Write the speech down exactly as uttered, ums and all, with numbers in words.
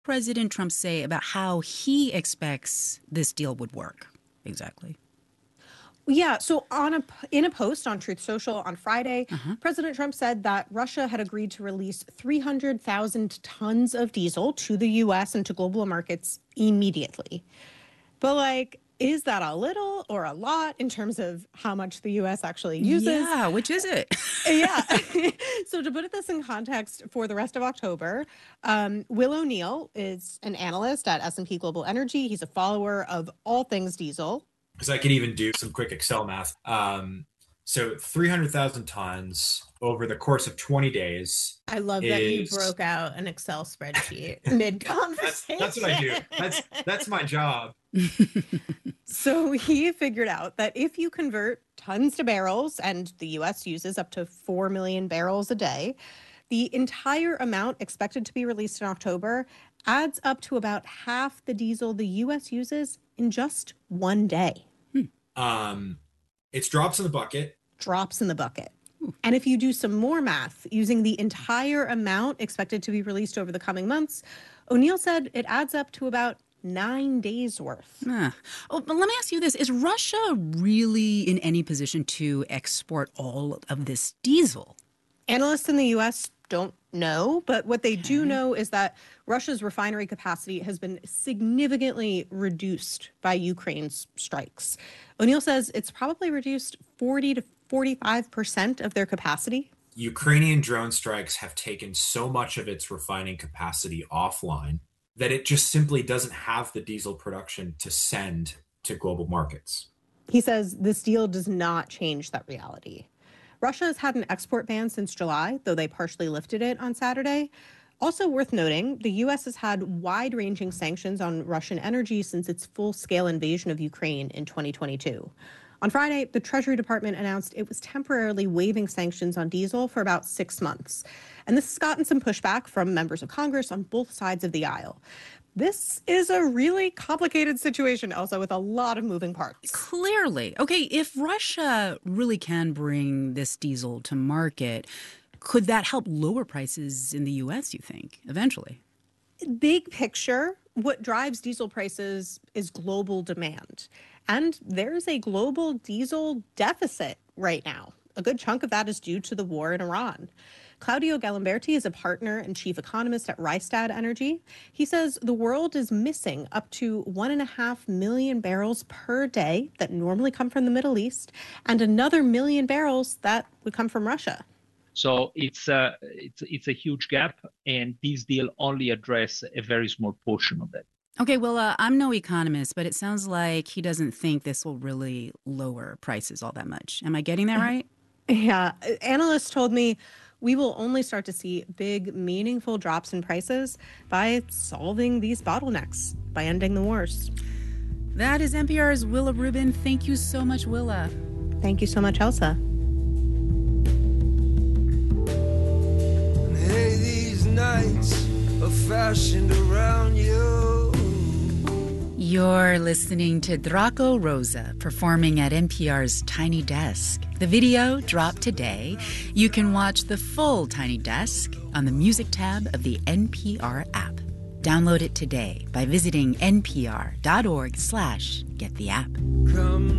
President Trump say about how he expects this deal would work exactly? Yeah, so on a in a post on Truth Social on Friday, Uh-huh. President Trump said that Russia had agreed to release three hundred thousand tons of diesel to the U S and to global markets immediately. But like, is that a little or a lot in terms of how much the U S actually uses? Yeah, which is it? Yeah. So to put this in context for the rest of October, um, Will O'Neill is an analyst at S and P Global Energy. He's a follower of all things diesel. Because I could even do some quick Excel math. Um, so three hundred thousand tons over the course of twenty days. I love is... that you broke out an Excel spreadsheet mid-conversation. That's, that's what I do. That's, that's my job. So he figured out that if you convert tons to barrels, and the U S uses up to four million barrels a day, the entire amount expected to be released in October adds up to about half the diesel the U S uses in just one day. Hmm. Um, it's drops in the bucket. Drops in the bucket. And if you do some more math using the entire amount expected to be released over the coming months, O'Neill said it adds up to about nine days worth. Ah. Oh, but let me ask you this. Is Russia really in any position to export all of this diesel? Analysts in the U S don't know, but what they okay. do know is that Russia's refinery capacity has been significantly reduced by Ukraine's strikes. O'Neill says it's probably reduced forty to forty-five percent of their capacity. Ukrainian drone strikes have taken so much of its refining capacity offline that it just simply doesn't have the diesel production to send to global markets. He says this deal does not change that reality. Russia has had an export ban since July, though they partially lifted it on Saturday. Also worth noting, the U S has had wide-ranging sanctions on Russian energy since its full-scale invasion of Ukraine in twenty twenty-two. On Friday, the Treasury Department announced it was temporarily waiving sanctions on diesel for about six months. And this has gotten some pushback from members of Congress on both sides of the aisle. This is a really complicated situation, Elsa, with a lot of moving parts. Clearly. Okay, if Russia really can bring this diesel to market, could that help lower prices in the U S, you think, eventually? Big picture, what drives diesel prices is global demand. And there's a global diesel deficit right now. A good chunk of that is due to the war in Iran. Claudio Galimberti is a partner and chief economist at Rystad Energy. He says the world is missing up to one and a half million barrels per day that normally come from the Middle East, and another million barrels that would come from Russia. So it's a, it's, it's a huge gap, and this deal only addresses a very small portion of that. Okay, well, uh, I'm no economist, but it sounds like he doesn't think this will really lower prices all that much. Am I getting that right? Yeah. Analysts told me we will only start to see big, meaningful drops in prices by solving these bottlenecks, by ending the wars. That is N P R's Willa Rubin. Thank you so much, Willa. Thank you so much, Elsa. Hey, these nights are fashioned around you. You're listening to Draco Rosa performing at N P R's Tiny Desk. The video dropped today. You can watch the full Tiny Desk on the music tab of the N P R app. Download it today by visiting npr.org slash get the app. Come